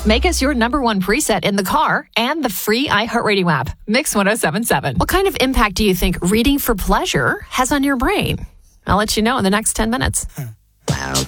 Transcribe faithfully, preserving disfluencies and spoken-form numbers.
Make us your number one preset in the car and the free iHeartRadio app. Mix one oh seven point seven. What kind of impact do you think reading for pleasure has on your brain? I'll let you know in the next ten minutes.